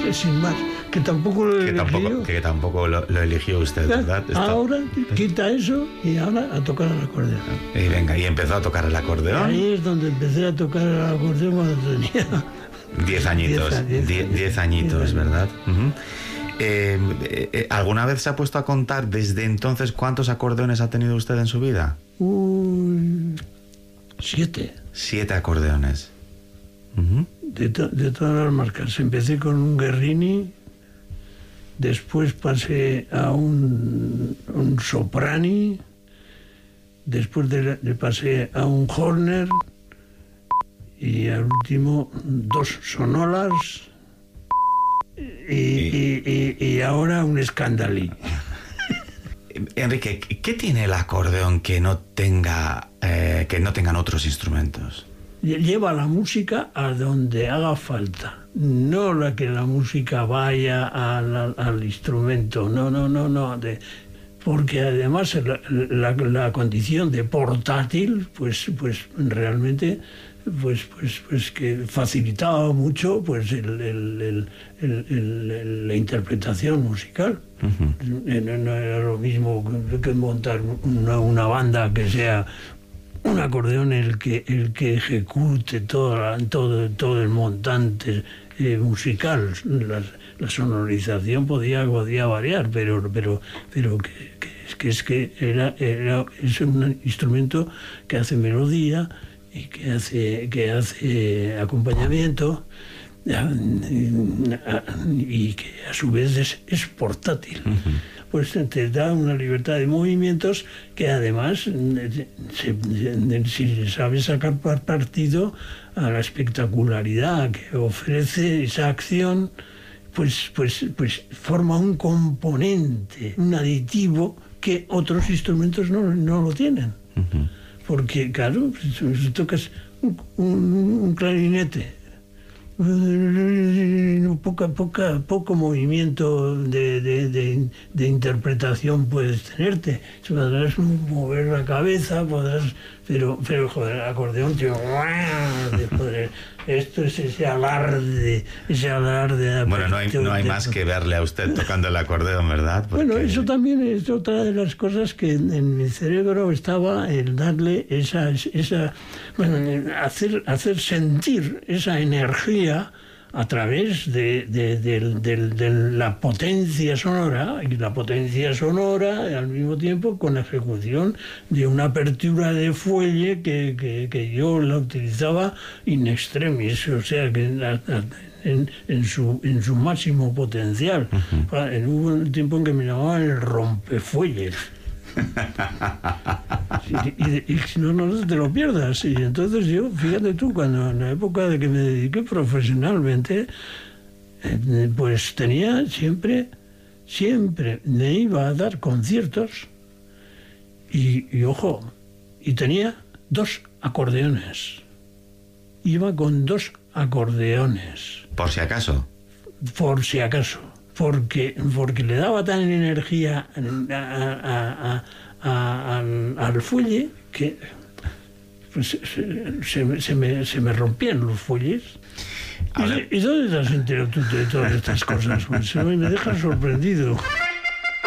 sin más. Que tampoco lo eligió. Que tampoco lo eligió usted, ¿verdad? Ahora quita eso y ahora a tocar el acordeón. Y venga, y empezó a tocar el acordeón. Y ahí es donde empecé a tocar el acordeón cuando tenía 10 añitos. 10 añitos, ¿verdad? ¿Alguna vez se ha puesto a contar desde entonces cuántos acordeones ha tenido usted en su vida? 7. 7 acordeones. De todas las marcas. Empecé con un Guerrini, después pasé a un Soprani, después le pasé a un Horner y al último 2 Sonolas y ahora un Scandali. Enrique, ¿qué tiene el acordeón que no tengan otros instrumentos? Lleva la música a donde haga falta, no la que la música vaya al instrumento, no, porque además la condición de portátil, pues realmente, pues que facilitaba mucho, pues la interpretación musical. No era lo mismo que montar una banda que sea un acordeón el que ejecute todo el montante musical. La sonorización podía variar, pero es un instrumento que hace melodía y que hace acompañamiento y que a su vez es portátil. Pues te da una libertad de movimientos que además, si sabes sacar partido a la espectacularidad que ofrece esa acción, pues forma un componente, un aditivo que otros instrumentos no lo tienen. Porque, claro, si tocas un clarinete, poco movimiento de interpretación puedes tenerte. Podrás mover la cabeza, pero joder, el acordeón, tío, esto es ese alarde. Bueno, no hay más que verle a usted tocando el acordeón, ¿verdad? Porque... Bueno, eso también es otra de las cosas que en mi cerebro estaba, el darle hacer sentir esa energía a través de la potencia sonora, y la potencia sonora al mismo tiempo con la ejecución de una apertura de fuelle que yo la utilizaba in extremis, o sea que en su máximo potencial. Hubo un tiempo en que me llamaban el rompefuelles. Y si no te lo pierdas. Y entonces yo, fíjate tú, cuando en la época de que me dediqué profesionalmente, pues tenía siempre me iba a dar conciertos y ojo, y tenía 2 acordeones. Iba con 2 acordeones. Por si acaso. Porque le daba tan energía al fuelle que pues, se me rompían los fuelles. ¿Y dónde te has enterado tú de todas estas cosas? Pues me dejas sorprendido.